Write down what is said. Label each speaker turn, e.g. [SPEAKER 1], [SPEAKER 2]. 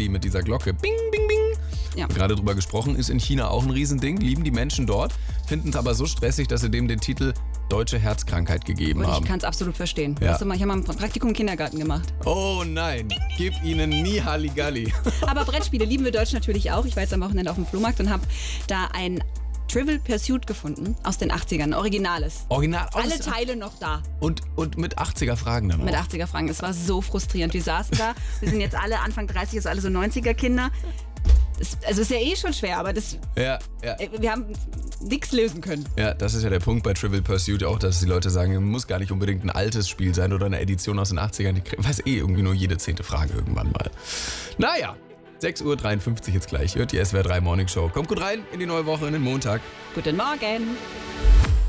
[SPEAKER 1] Halligalli mit dieser Glocke. Bing, bing, bing.
[SPEAKER 2] Ja.
[SPEAKER 1] Gerade drüber gesprochen, ist in China auch ein Riesending, lieben die Menschen dort, finden es aber so stressig, dass sie dem den Titel Deutsche Herzkrankheit gegeben
[SPEAKER 2] Und ich
[SPEAKER 1] haben.
[SPEAKER 2] kann es absolut verstehen.
[SPEAKER 1] Ja.
[SPEAKER 2] Weißt du mal, ich habe mal ein Praktikum im Kindergarten gemacht.
[SPEAKER 1] Oh nein, gib ihnen nie Halligalli.
[SPEAKER 2] Aber Brettspiele lieben wir Deutsch natürlich auch. Ich war jetzt am Wochenende auf dem Flohmarkt und habe da ein Trivial Pursuit gefunden aus den 80ern, Originales.
[SPEAKER 1] Original.
[SPEAKER 2] Alle Teile noch da.
[SPEAKER 1] Und mit 80er Fragen dann auch.
[SPEAKER 2] Mit 80er Fragen. Es war so frustrierend. Wir saßen da, wir sind jetzt alle Anfang 30, also alle so 90er Kinder. Also ist ja eh schon schwer, aber
[SPEAKER 1] Ja.
[SPEAKER 2] wir haben nichts lösen können.
[SPEAKER 1] Ja, das ist ja der Punkt bei Trivial Pursuit auch, dass die Leute sagen, muss gar nicht unbedingt ein altes Spiel sein oder eine Edition aus den 80ern. Die weiß irgendwie nur jede 10. Frage irgendwann mal. Naja, 6:53 Uhr jetzt gleich. Hört die SWR 3 Morning Show. Kommt gut rein in die neue Woche, in den Montag.
[SPEAKER 2] Guten Morgen.